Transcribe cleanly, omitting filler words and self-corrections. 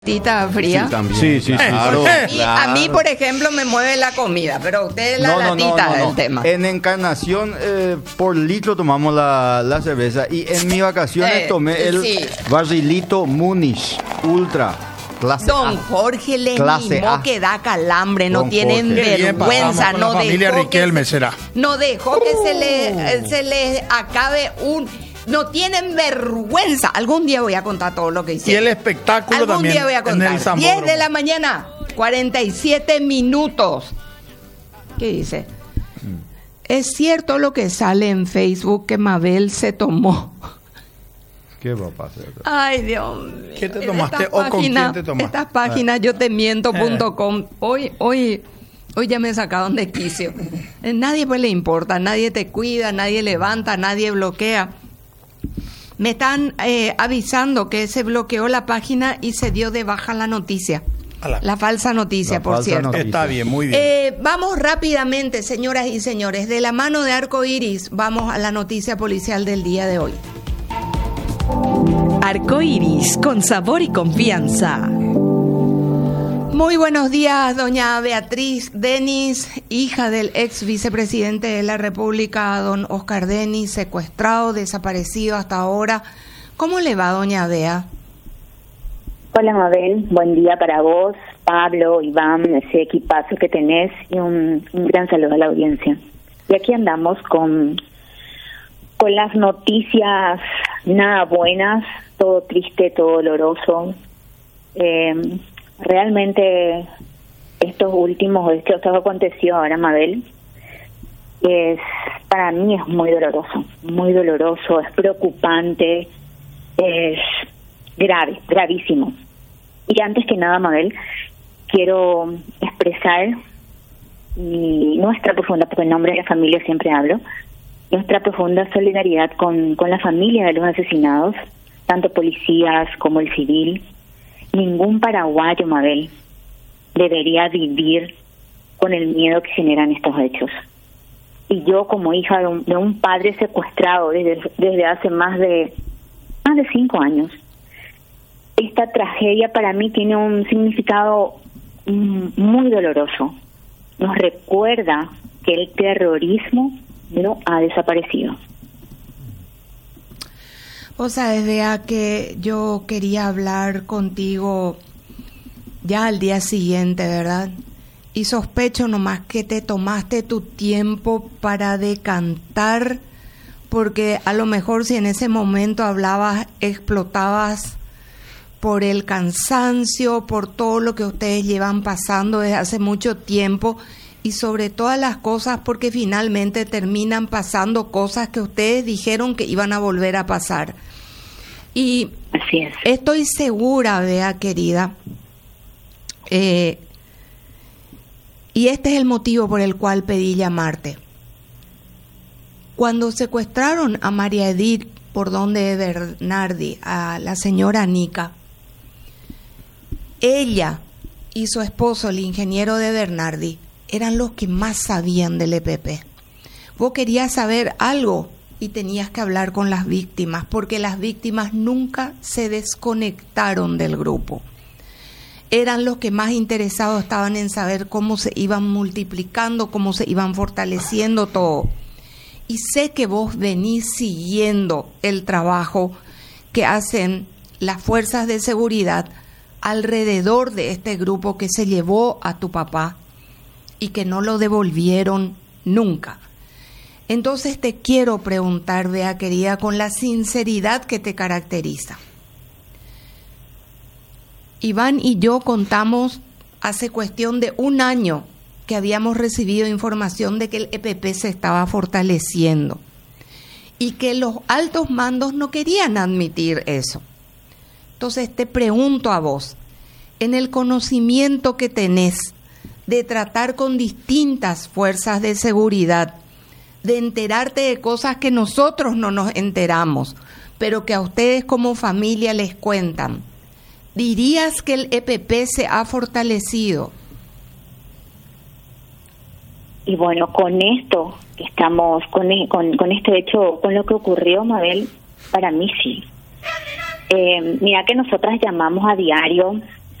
Tita fría. Sí, también. Sí, Claro, Y a mí, por ejemplo, me mueve la comida, pero usted es la latita del tema. En Encarnación, por litro tomamos la cerveza. Y en mis vacaciones tomé el sí. Barrilito Múnich Ultra. Clase Don A. Jorge le Clase mimó A. que da calambre, no Don tienen Jorge. Qué bien vergüenza, pasamos con no la familia dejó Riquelme, será. no dejó que se le acabe un... No tienen vergüenza. Algún día voy a contar todo lo que Y hicieron. el espectáculo Algún también día voy a en contar. el 10 Zambódromo. de la mañana, 47 minutos. ¿Qué dice? Es cierto lo que sale en Facebook que Mabel se tomó. ¿Qué va a pasar? Ay, Dios mío. ¿Qué te tomaste o con quién te tomaste? Estas páginas yotemiento.com. Hoy ya me sacaron de quicio. Nadie pues le importa, nadie te cuida, nadie levanta, nadie bloquea. Me están avisando que se bloqueó la página y se dio de baja la noticia. La falsa noticia, La por falsa cierto. noticia. Está bien, muy bien. Vamos rápidamente, señoras y señores. De la mano de Arco Iris, vamos a la noticia policial del día de hoy. Arco Iris, con sabor y confianza. Muy buenos días, doña Beatriz Denis, hija del ex vicepresidente de la República, don Oscar Denis, secuestrado, desaparecido hasta ahora. ¿Cómo le va, doña Bea? Hola Mabel, buen día para vos, Pablo, Iván, ese equipazo que tenés y un gran saludo a la audiencia. Y aquí andamos con las noticias nada buenas, todo triste, todo doloroso. Realmente esto que aconteció ahora, Mabel, para mí es muy doloroso, es preocupante, es grave, gravísimo. Y antes que nada, Mabel, quiero expresar nuestra profunda, porque en nombre de la familia siempre hablo, nuestra profunda solidaridad con la familia de los asesinados, tanto policías como el civil. Ningún paraguayo, Mabel, debería vivir con el miedo que generan estos hechos. Y yo, como hija de un padre secuestrado desde hace más de 5 años, esta tragedia para mí tiene un significado muy doloroso. Nos recuerda que el terrorismo no ha desaparecido. O sea, desde a que yo quería hablar contigo ya al día siguiente, ¿verdad? Y sospecho nomás que te tomaste tu tiempo para decantar, porque a lo mejor si en ese momento hablabas, explotabas por el cansancio, por todo lo que ustedes llevan pasando desde hace mucho tiempo y sobre todas las cosas porque finalmente terminan pasando cosas que ustedes dijeron que iban a volver a pasar. Y así es. Estoy segura, Bea, querida, y este es el motivo por el cual pedí llamarte. Cuando secuestraron a María Edith por donde de Bernardi, a la señora Nica, ella y su esposo, el ingeniero de Bernardi, eran los que más sabían del EPP. Vos querías saber algo y tenías que hablar con las víctimas, porque las víctimas nunca se desconectaron del grupo. Eran los que más interesados estaban en saber cómo se iban multiplicando, cómo se iban fortaleciendo todo. Y sé que vos venís siguiendo el trabajo que hacen las fuerzas de seguridad alrededor de este grupo que se llevó a tu papá y que no lo devolvieron nunca. Entonces te quiero preguntar, Bea querida, con la sinceridad que te caracteriza. Iván y yo contamos hace cuestión de 1 año que habíamos recibido información de que el EPP se estaba fortaleciendo y que los altos mandos no querían admitir eso. Entonces te pregunto a vos, en el conocimiento que tenés de tratar con distintas fuerzas de seguridad, de enterarte de cosas que nosotros no nos enteramos, pero que a ustedes como familia les cuentan, ¿dirías que el EPP se ha fortalecido? Y bueno, con esto que estamos, con este hecho, con lo que ocurrió, Mabel, para mí sí. Mira que nosotras llamamos a diario